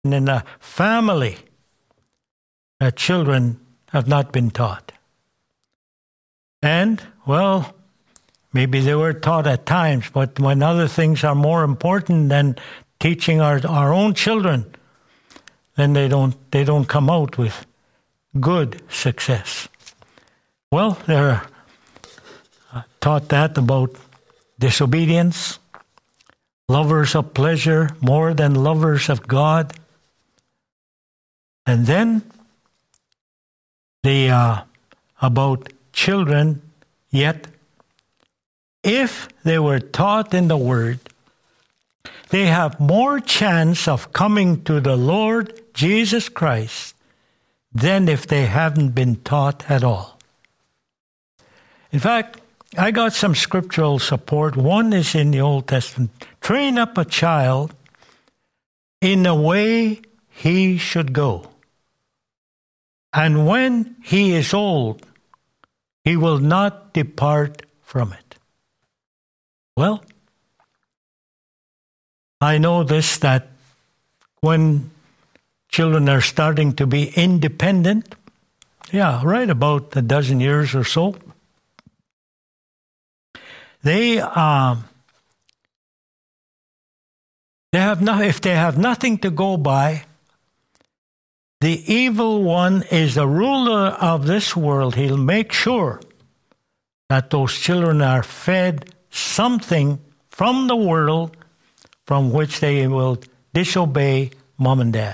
in a family that children have not been taught. And, well, maybe they were taught at times, but when other things are more important than teaching our own children, then they don't come out with good success. Well, they're taught that about disobedience, lovers of pleasure more than lovers of God. And then about children, yet if they were taught in the Word, they have more chance of coming to the Lord Jesus Christ than if they haven't been taught at all. In fact, I got some scriptural support. One is in the Old Testament. Train up a child in the way he should go. And when he is old, he will not depart from it. Well, I know this, that when children are starting to be independent, right about a dozen years or so, they have if they have nothing to go by, the evil one is the ruler of this world. He'll make sure that those children are fed something from the world from which they will disobey mom and dad.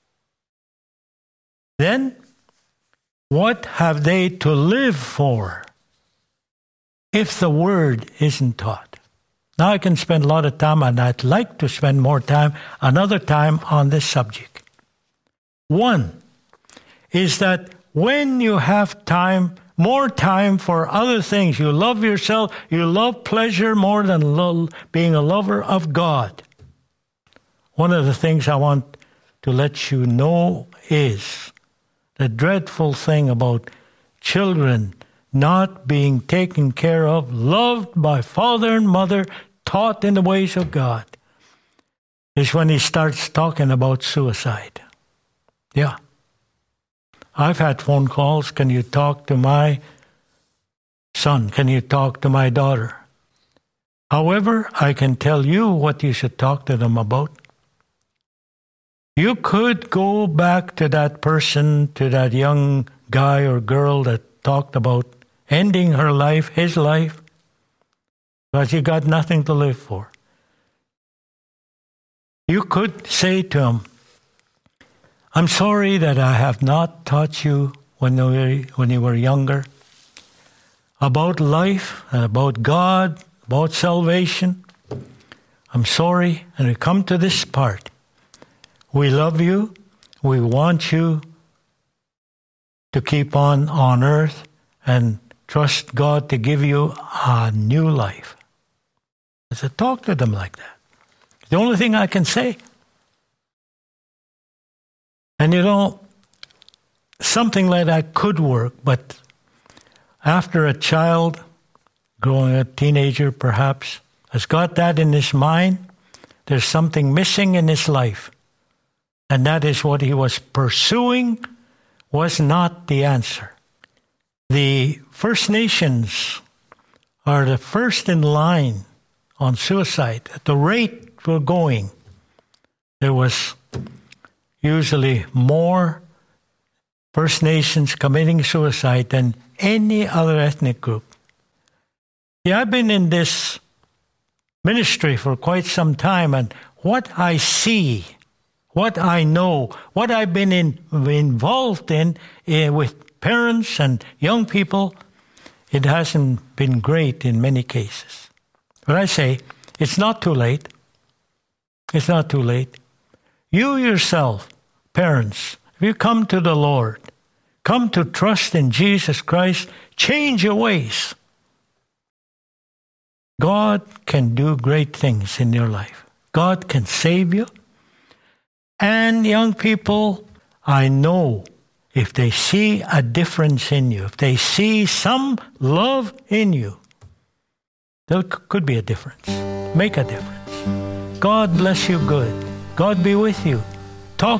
Then, what have they to live for if the Word isn't taught? Now I can spend a lot of time, and I'd like to spend more time another time on this subject. One is that when you have time, more time for other things, you love yourself, you love pleasure more than being a lover of God. One of the things I want to let you know is the dreadful thing about children not being taken care of, loved by father and mother, taught in the ways of God, is when he starts talking about suicide. Yeah. I've had phone calls. Can you talk to my son? Can you talk to my daughter? However, I can tell you what you should talk to them about. You could go back to that person, to that young guy or girl that talked about ending her life, his life, because you got nothing to live for. You could say to him, I'm sorry that I have not taught you when you were younger about life and about God, about salvation. I'm sorry, and we come to this part. We love you. We want you to keep on earth and trust God to give you a new life. I said, talk to them like that. The only thing I can say. And something like that could work, but after a child, growing a teenager perhaps, has got that in his mind, there's something missing in his life. And that is what he was pursuing was not the answer. The First Nations are the first in line on suicide. At the rate we're going, there was usually more First Nations committing suicide than any other ethnic group. Yeah, I've been in this ministry for quite some time, and what I see, what I know, what I've been involved in with parents and young people, it hasn't been great in many cases. But I say, it's not too late. It's not too late. You yourself, parents, if you come to the Lord, come to trust in Jesus Christ, change your ways. God can do great things in your life. God can save you. And young people, I know if they see a difference in you, if they see some love in you, there could be a difference. Make a difference. God bless you good. God be with you.